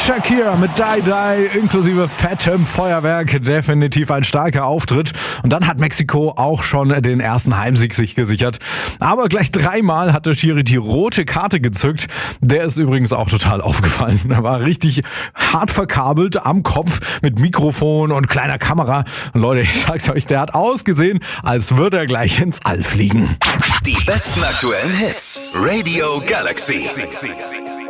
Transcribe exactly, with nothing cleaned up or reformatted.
Shakira mit Die Die inklusive fettem Feuerwerk. Definitiv ein starker Auftritt. Und dann hat Mexiko auch schon den ersten Heimsieg sich gesichert. Aber gleich dreimal hatte Schiri die rote Karte gezückt. Der ist übrigens auch total aufgefallen. Er war richtig hart verkabelt am Kopf mit Mikrofon und kleiner Kamera. Und Leute, ich sag's euch, der hat ausgesehen, als würde er gleich ins All fliegen. Die besten aktuellen Hits. Radio Galaxy.